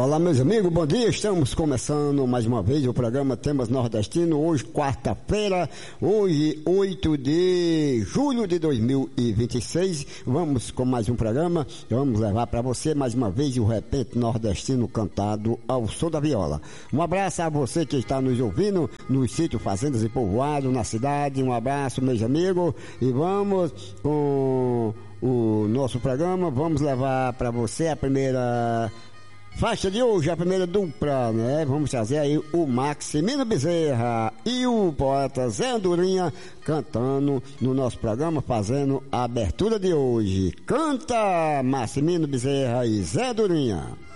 Olá, meus amigos, bom dia. Estamos começando mais uma vez o programa Temas Nordestino. Hoje, quarta-feira, hoje, 8 de julho de 2026. Vamos com mais um programa. Vamos levar para você mais uma vez o repente nordestino cantado ao som da viola. Um abraço a você que está nos ouvindo nos sítios, fazendas e povoados, na cidade. Um abraço, meus amigos. E vamos com o nosso programa. Vamos levar para você a primeira faixa de hoje, a primeira dupla, né? Vamos trazer aí o Maximino Bezerra e o poeta Zé Andorinha cantando no nosso programa, fazendo a abertura de hoje. Canta Maximino Bezerra e Zé Andorinha.